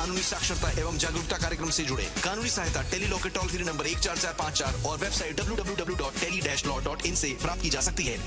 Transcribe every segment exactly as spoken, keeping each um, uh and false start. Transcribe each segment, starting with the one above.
कानूनी साक्षरता एवं जागरूकता कार्यक्रम से जुड़े। कानूनी सहायता टेली लॉ के टोल फ्री नंबर एक चार चार पाँच चार और website W W W dot tele dash law dot in से प्राप्त की जा सकती है।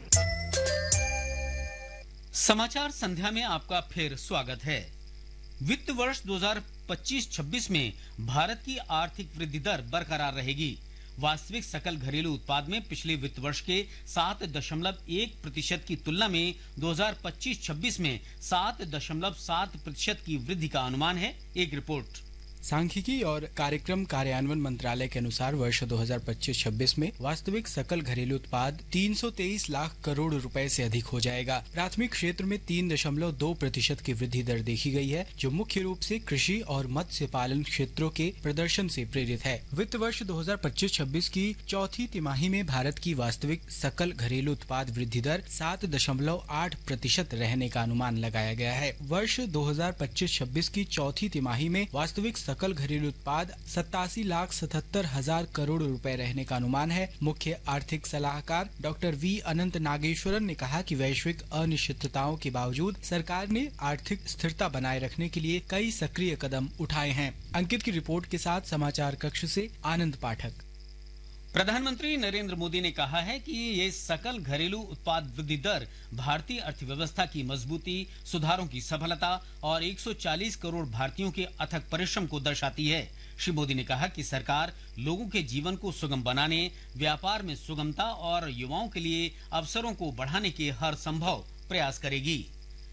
समाचार संध्या में आपका फिर स्वागत है। वित्त वर्ष दो हज़ार पच्चीस छब्बीस में भारत की आर्थिक वृद्धि दर बरकरार रहेगी। वास्तविक सकल घरेलू उत्पाद में पिछले वित्त वर्ष के सात दशमलव एक प्रतिशत की तुलना में दो हज़ार पच्चीस छब्बीस में सात दशमलव सात प्रतिशत की वृद्धि का अनुमान है। एक रिपोर्ट। सांख्यिकी और कार्यक्रम कार्यान्वयन मंत्रालय के अनुसार वर्ष दो हज़ार पच्चीस छब्बीस में वास्तविक सकल घरेलू उत्पाद तीन सौ तेईस लाख करोड़ रुपए से अधिक हो जाएगा। प्राथमिक क्षेत्र में तीन दशमलव दो प्रतिशत की वृद्धि दर देखी गई है, जो मुख्य रूप से कृषि और मत्स्य पालन क्षेत्रों के प्रदर्शन से प्रेरित है। वित्त वर्ष दो हज़ार पच्चीस छब्बीस की चौथी तिमाही में भारत की वास्तविक सकल घरेलू उत्पाद वृद्धि दर सात दशमलव आठ प्रतिशत रहने का अनुमान लगाया गया है। वर्ष दो हज़ार पच्चीस छब्बीस की चौथी तिमाही में वास्तविक सकल घरेलू उत्पाद सत्तासी लाख सतहत्तर हजार करोड़ रुपए रहने का अनुमान है। मुख्य आर्थिक सलाहकार डॉक्टर वी अनंत नागेश्वरन ने कहा कि वैश्विक अनिश्चितताओं के बावजूद सरकार ने आर्थिक स्थिरता बनाए रखने के लिए कई सक्रिय कदम उठाए हैं। अंकित की रिपोर्ट के साथ समाचार कक्ष से आनंद पाठक। प्रधानमंत्री नरेंद्र मोदी ने कहा है कि ये सकल घरेलू उत्पाद वृद्धि दर भारतीय अर्थव्यवस्था की मजबूती, सुधारों की सफलता और एक सौ चालीस करोड़ भारतीयों के अथक परिश्रम को दर्शाती है। श्री मोदी ने कहा कि सरकार लोगों के जीवन को सुगम बनाने, व्यापार में सुगमता और युवाओं के लिए अवसरों को बढ़ाने के हर संभव प्रयास करेगी।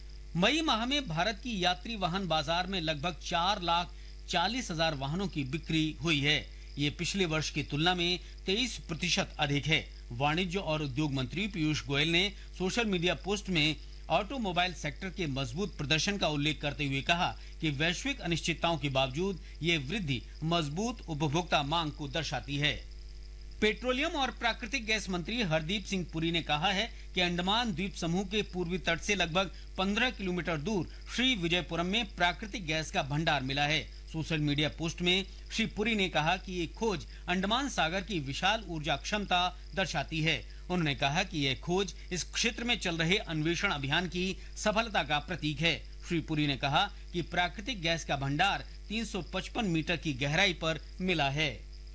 मई माह में भारत की यात्री वाहन बाजार में लगभग चार लाख चालीस हजार वाहनों की बिक्री हुई है। ये पिछले वर्ष की तुलना में तेईस प्रतिशत अधिक है। वाणिज्य और उद्योग मंत्री पीयूष गोयल ने सोशल मीडिया पोस्ट में ऑटोमोबाइल सेक्टर के मजबूत प्रदर्शन का उल्लेख करते हुए कहा कि वैश्विक अनिश्चितताओं के बावजूद ये वृद्धि मजबूत उपभोक्ता मांग को दर्शाती है। पेट्रोलियम और प्राकृतिक गैस मंत्री हरदीप सिंह पुरी ने कहा है कि अंडमान द्वीप समूह के पूर्वी तट से लगभग पंद्रह किलोमीटर दूर श्री विजयपुरम में प्राकृतिक गैस का भंडार मिला है। सोशल मीडिया पोस्ट में श्री पुरी ने कहा कि ये खोज अंडमान सागर की विशाल ऊर्जा क्षमता दर्शाती है। उन्होंने कहा कि यह खोज इस क्षेत्र में चल रहे अन्वेषण अभियान की सफलता का प्रतीक है। श्री पुरी ने कहा कि प्राकृतिक गैस का भंडार तीन सौ पचपन मीटर की गहराई पर मिला है।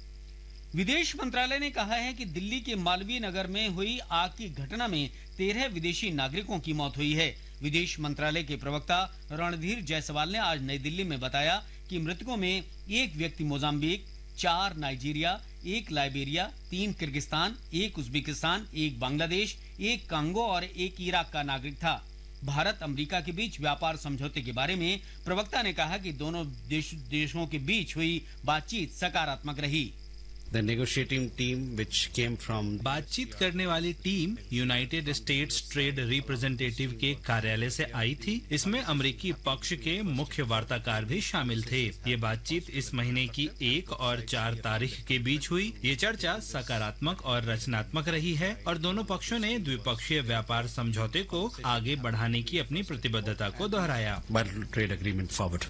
विदेश मंत्रालय ने कहा है कि दिल्ली के मालवीय नगर में हुई आग की घटना में तेरह विदेशी नागरिकों की मौत हुई है। विदेश मंत्रालय के प्रवक्ता रणधीर जायसवाल ने आज नई दिल्ली में बताया कि मृतकों में एक व्यक्ति मोजाम्बिक, चार नाइजीरिया, एक लाइबेरिया, तीन किर्गिस्तान, एक उज्बेकिस्तान, एक बांग्लादेश, एक कांगो और एक इराक का नागरिक था। भारत अमेरिका के बीच व्यापार समझौते के बारे में प्रवक्ता ने कहा कि दोनों देश, देशों के बीच हुई बातचीत सकारात्मक रही। The negotiating team which came from बातचीत करने वाली team United states trade representative के कार्यालय से आई थी। इसमें अमेरिकी पक्ष के मुख्य वार्ताकार भी शामिल थे। ये बातचीत इस महीने की एक और चार तारीख के बीच हुई। ये चर्चा सकारात्मक और रचनात्मक रही है और दोनों पक्षों ने द्विपक्षीय व्यापार समझौते को आगे बढ़ाने की अपनी प्रतिबद्धता को दोहराया। Trade agreement forward.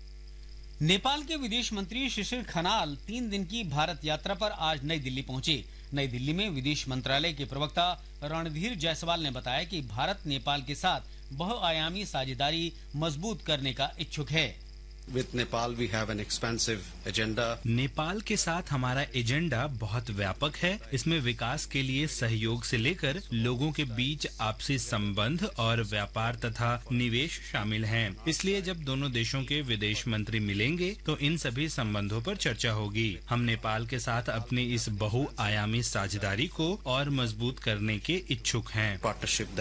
नेपाल के विदेश मंत्री शिशिर खनाल तीन दिन की भारत यात्रा पर आज नई दिल्ली पहुंचे। नई दिल्ली में विदेश मंत्रालय के प्रवक्ता रणधीर जायसवाल ने बताया कि भारत नेपाल के साथ बहुआयामी साझेदारी मजबूत करने का इच्छुक है। With Nepal we have an expansive agenda. Nepal के साथ हमारा एजेंडा बहुत व्यापक है। इसमें विकास के लिए सहयोग से लेकर लोगों के बीच आपसी संबंध और व्यापार तथा निवेश शामिल हैं। इसलिए जब दोनों देशों के विदेश मंत्री मिलेंगे तो इन सभी संबंधों पर चर्चा होगी। हम नेपाल के साथ अपनी इस बहुआयामी साझेदारी को और मजबूत करने के इच्छुक हैं। Partnership